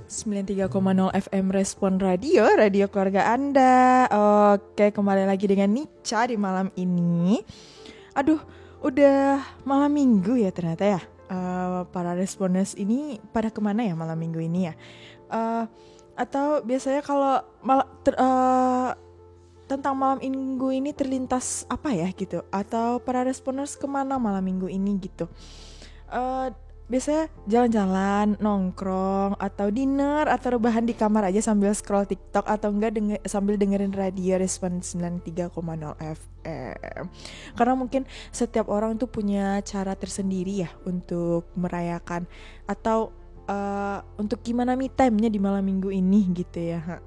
93,0 FM Respon Radio, radio keluarga Anda. Oke, kembali lagi dengan Nica di malam ini. Aduh, udah malam minggu ya ternyata ya. Para responders ini pada kemana ya malam minggu ini ya? Atau biasanya kalau tentang malam minggu ini terlintas apa ya gitu? Atau para responders kemana malam minggu ini gitu? Biasanya jalan-jalan, nongkrong, atau dinner, atau rebahan di kamar aja sambil scroll TikTok, atau enggak sambil dengerin radio Respon 93,0 FM. Karena mungkin setiap orang tuh punya cara tersendiri ya untuk merayakan atau untuk gimana me time-nya di malam minggu ini gitu ya.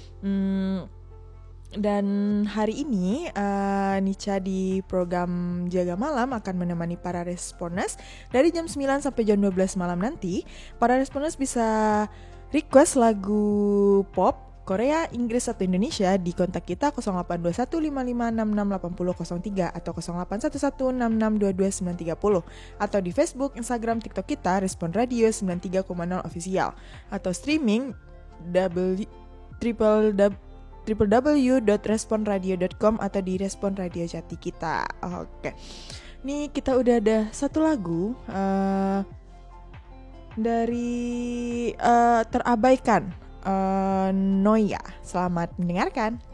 Dan hari ini Nica di program Jaga Malam akan menemani para responders dari jam 9 sampai jam 12 malam nanti. Para responders bisa request lagu pop, Korea, Inggris, atau Indonesia di kontak kita 082155668003 atau 0811662290 atau di Facebook, Instagram, TikTok kita Respon Radio 93,0 Official atau streaming www.responradio.com atau di Respon Radio Jati kita. Oke. Nih kita udah ada satu lagu dari Terabaikan, Noia. Selamat mendengarkan.